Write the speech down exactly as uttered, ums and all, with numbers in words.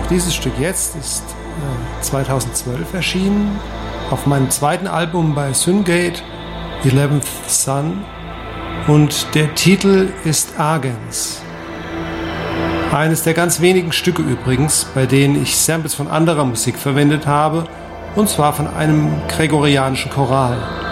dieses Stück jetzt ist äh, zweitausendzwölf erschienen, auf meinem zweiten Album bei Syngate, Eleventh Sun, und der Titel ist Agens. Eines der ganz wenigen Stücke übrigens, bei denen ich Samples von anderer Musik verwendet habe, und zwar von einem gregorianischen Choral.